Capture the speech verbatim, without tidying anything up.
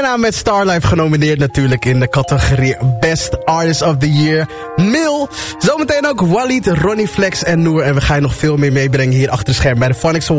Rihanna met Starlife genomineerd natuurlijk in de categorie Best Artist of the Year. Mil. Zometeen ook Walid, Ronnie Flex en Noor. En we gaan je nog veel meer meebrengen hier achter de scherm bij de Phonics